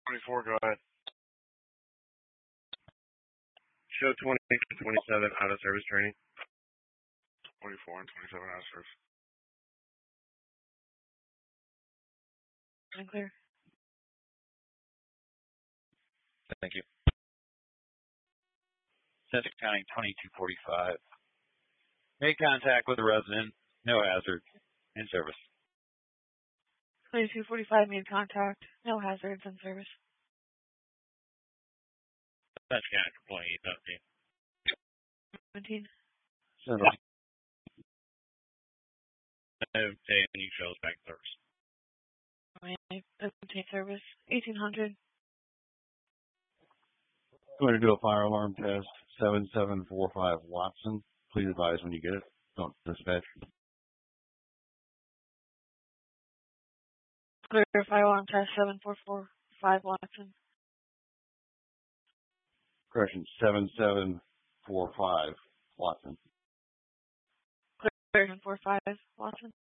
24, go ahead. Show 20 to 27 out of service training. 24 and 27 out of service. Clear. Thank you. Center County 2245. Made contact with the resident. No hazard. In service. 2245 made contact. No hazards in service. Center County complaint 17. No, and you shows back in service. 17 service. 1800. Going to do a fire alarm test. 7745 Watson. Please advise when you get it. Don't dispatch. Clear fire alarm test 7445 Watson. Correction, 7745 Watson. Clear 745 Watson.